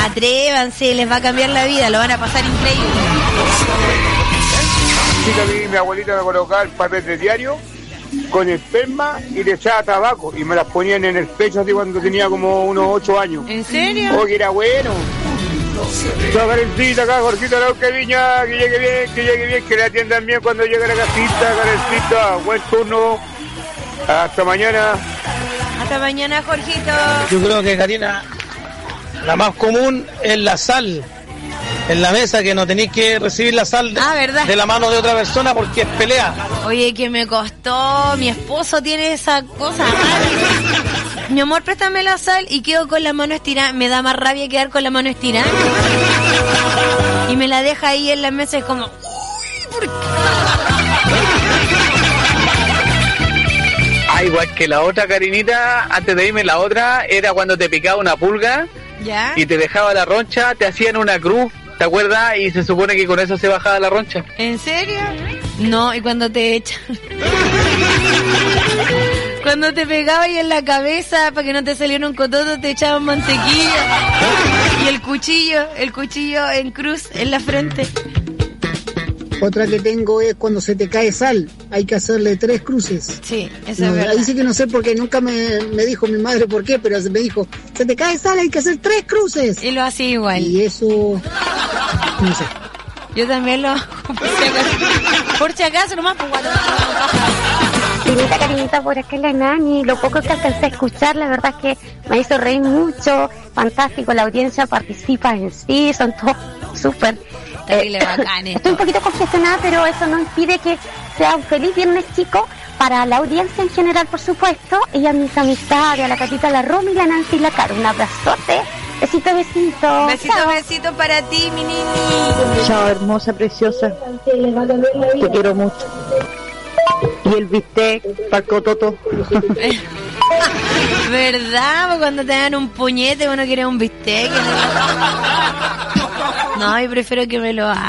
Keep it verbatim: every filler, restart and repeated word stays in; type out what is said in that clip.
Atrévanse, les va a cambiar la vida, lo van a pasar increíble. Sí, que a mí mi abuelita me colocaba el papel de diario con esperma y le echaba tabaco y me las ponían en el pecho así cuando tenía como unos ocho años. ¿En serio? Oh, que era bueno. Chao, Karencita, acá, Jorgito Arauca Viña, que llegue bien, que llegue bien, que le atiendan bien cuando llegue a la casita, Karencita, buen turno. Hasta mañana. Hasta mañana, Jorgito. Yo creo que, Karina, la más común es la sal en la mesa, que no tenéis que recibir la sal de, ah, ¿verdad? de la mano de otra persona porque es pelea. Oye, que me costó, mi esposo tiene esa cosa rara. Mi amor, préstame la sal y quedo con la mano estirada. Me da más rabia quedar con la mano estirada. Y me la deja ahí en la mesa y es como... Uy, ¿por qué? Ah, igual que la otra, Karinita, antes de irme, la otra era cuando te picaba una pulga. ¿Ya? Y te dejaba la roncha, te hacían una cruz, ¿te acuerdas? Y se supone que con eso se bajaba la roncha. ¿En serio? No, y cuando te echan... Cuando te pegaba ahí en la cabeza para que no te saliera un cototo, te echaban mantequilla. Y el cuchillo, el cuchillo en cruz en la frente. Otra que tengo es cuando se te cae sal, hay que hacerle tres cruces. Sí, eso no, es verdad. Ahí sí que no sé por qué, nunca me, me dijo mi madre por qué, pero me dijo, se te cae sal, hay que hacer tres cruces. Y lo hacía igual. Y eso, no sé. Yo también lo hago, por si acaso, por si acaso nomás, pues cuando... Carinita, Carinita, por acá la Nani, lo poco que alcancé a escuchar, la verdad es que me hizo reír mucho, fantástico, la audiencia participa en sí, son todos súper... Terrible bacán esto. Estoy un poquito congestionada, pero eso no impide que sea un feliz viernes, chico, para la audiencia en general, por supuesto, y a mis amistades, a la Catita, la Romy, la Nancy y la Caro. Un abrazote. Besito, besito. Besito, Chao. besito para ti, mi nini. Chao, hermosa, preciosa. Te quiero mucho. Y el bistec, palcototo. ¿Verdad? Cuando te dan un puñete, uno quiere un bistec. No, yo prefiero que me lo hagan.